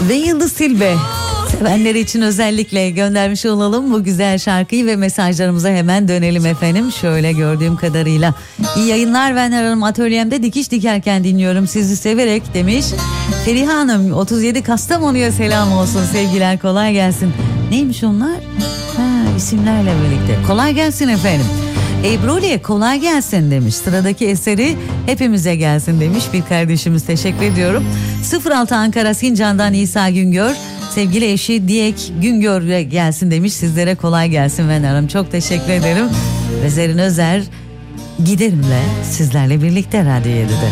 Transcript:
ve Yıldız Tilbe. Sevenleri için özellikle göndermiş olalım bu güzel şarkıyı ve mesajlarımıza hemen dönelim efendim. Şöyle gördüğüm kadarıyla. İyi yayınlar, ben Hanım, atölyemde dikiş dikerken dinliyorum sizi severek demiş. Feriha Hanım 37 Kastamonu'ya selam olsun, sevgiler, kolay gelsin. Neymiş onlar? İsimlerle birlikte. Kolay gelsin efendim. Ebru'ye kolay gelsin demiş. Sıradaki eseri hepimize gelsin demiş bir kardeşimiz, teşekkür ediyorum. 06 Ankara Sincan'dan İsa Güngör. Sevgili eşi Diyek Güngör'e gelsin demiş. Sizlere kolay gelsin ben Hanım. Çok teşekkür ederim. Ve Zerrin Özer Giderim'le sizlerle birlikte Radyo 7'de.